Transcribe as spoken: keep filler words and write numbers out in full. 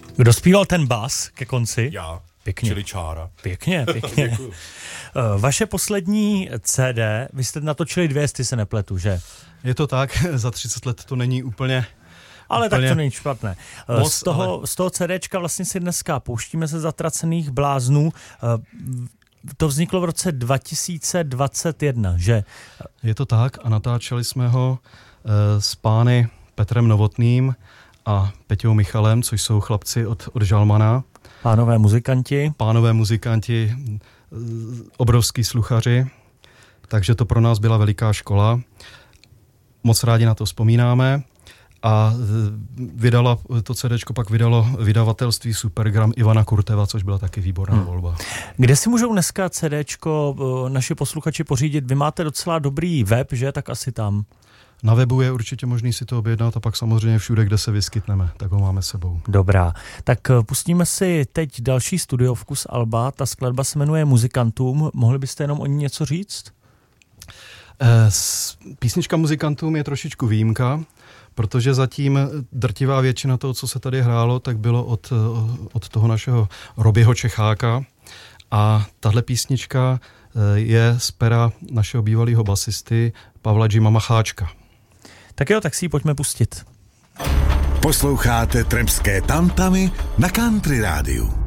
Kdo zpíval ten bas ke konci? Já. Pěkně. Čili čára. Pěkně, pěkně. Vaše poslední C D, vy jste natočili dvě, jestli se nepletu, že? Je to tak, za třicet let to není úplně... Ale úplně... tak to není špatné. Moc, z toho, ale... z toho CDčka vlastně si dneska pouštíme se Zatracených bláznů. To vzniklo v roce dva tisíce dvacet jedna, že? Je to tak a natáčeli jsme ho s pány Petrem Novotným a Peťou Michalem, což jsou chlapci od, od Žalmana. Pánové muzikanti. Pánové muzikanti, obrovský sluchaři, takže to pro nás byla veliká škola. Moc rádi na to vzpomínáme a vydala, to CDčko pak vydalo vydavatelství Supergram Ivana Kurteva, což byla taky výborná hmm. volba. Kde si můžou dneska CDčko naši posluchači pořídit? Vy máte docela dobrý web, že? Tak asi tam. Na webu je určitě možný si to objednat a pak samozřejmě všude, kde se vyskytneme, tak ho máme sebou. Dobrá, tak pustíme si teď další studiovku z alba. Ta skladba se jmenuje Muzikantům. Mohli byste jenom o ní něco říct? Písnička Muzikantům je trošičku výjimka, protože zatím drtivá většina toho, co se tady hrálo, tak bylo od, od toho našeho Robyho Čecháka a tahle písnička je z pera našeho bývalého basisty Pavla Jima Macháčka. Tak jo, tak si ji pojďme pustit. Posloucháte Tremské tamtamy na Country Rádiu.